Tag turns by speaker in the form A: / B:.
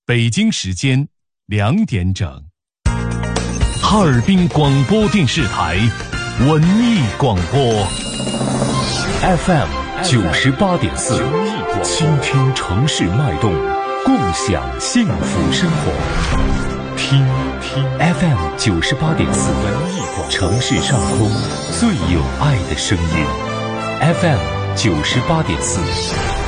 A: 北京时间2点整。哈尔滨广播电视台文艺广播 FM 98.4，倾听城市脉动，共享幸福生活。听 FM 98.4，文艺广播，城市上空最有爱的声音。FM 98.4。